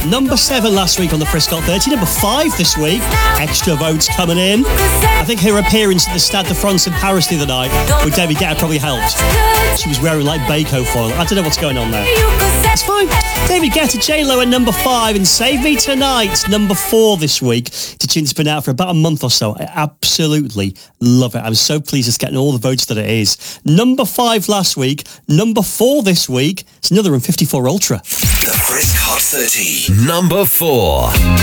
Number 7 last week on the Frisk Hot 30. Number 5 this week. Extra votes coming in. I think her appearance at the Stade de France in Paris the other night with David Guetta probably helped. She was wearing like Bako foil. I don't know what's going on there. It's fine. David Guetta, J-Lo at number 5 and Save Me Tonight, number 4 this week. The tune's been out for about a month or so. I absolutely love it. I'm so pleased it's getting all the votes that it is. Number 5 last week, number 4 this week. It's another M54 Ultra. The Frisk Hot 30, number 4.